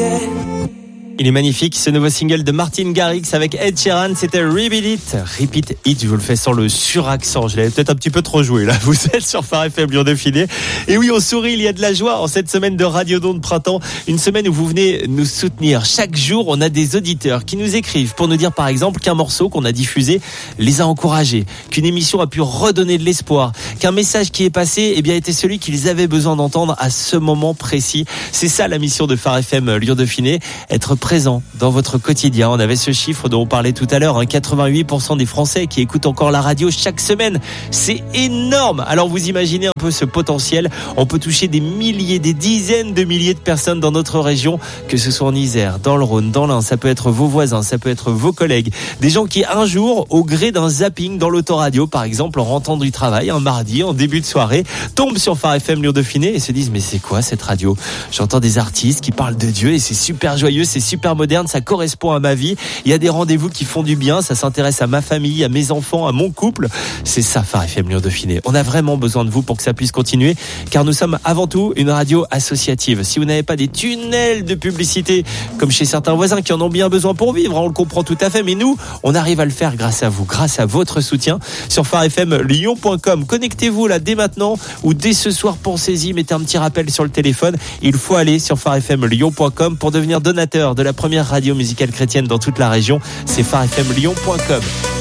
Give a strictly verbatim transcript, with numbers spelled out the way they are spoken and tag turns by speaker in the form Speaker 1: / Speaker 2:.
Speaker 1: Il est magnifique, ce nouveau single de Martin Garrix avec Ed Sheeran, c'était Repeat It. Repeat It, je vous le fais sans le suraccent, je l'avais peut-être un petit peu trop joué là. Vous êtes sur Phare F M Lyon Dauphiné. Et oui, on sourit, il y a de la joie en cette semaine de Radiodon de printemps. Une semaine où vous venez nous soutenir. Chaque jour, on a des auditeurs qui nous écrivent pour nous dire par exemple qu'un morceau qu'on a diffusé les a encouragés, qu'une émission a pu redonner de l'espoir, qu'un message qui est passé eh bien, était celui qu'ils avaient besoin d'entendre à ce moment précis. C'est ça la mission de Phare F M Lyon Dauphiné, être présent dans votre quotidien. On avait ce chiffre dont on parlait tout à l'heure, hein, quatre-vingt-huit pour cent des Français qui écoutent encore la radio chaque semaine. C'est énorme. Alors vous imaginez un peu ce potentiel. On peut toucher des milliers, des dizaines de milliers de personnes dans notre région, que ce soit en Isère, dans le Rhône, dans l'Ain. Ça peut être vos voisins, ça peut être vos collègues. Des gens qui un jour, au gré d'un zapping dans l'autoradio, par exemple en rentrant du travail, un mardi, en début de soirée, tombent sur Phare F M Lyon Dauphiné et se disent mais c'est quoi cette radio ? J'entends des artistes qui parlent de Dieu et c'est super joyeux, c'est super moderne, ça correspond à ma vie. Il y a des rendez-vous qui font du bien, ça s'intéresse à ma famille, à mes enfants, à mon couple. C'est ça Phare F M Lyon Dauphiné. On a vraiment besoin de vous pour que ça puisse continuer, car nous sommes avant tout une radio associative. Si vous n'avez pas des tunnels de publicité comme chez certains voisins qui en ont bien besoin pour vivre, on le comprend tout à fait, mais nous, on arrive à le faire grâce à vous, grâce à votre soutien sur phare f m lyon point com. Connectez-vous là dès maintenant ou dès ce soir, pensez-y, mettez un petit rappel sur le téléphone. Il faut aller sur phare f m lyon point com pour devenir donateur de la première radio musicale chrétienne dans toute la région. C'est phare f m lyon point com.